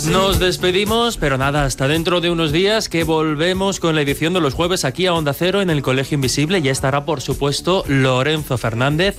Nos despedimos, pero nada, hasta dentro de unos días que volvemos con la edición de los jueves aquí a Onda Cero en el Colegio Invisible. Ya estará, por supuesto, Lorenzo Fernández.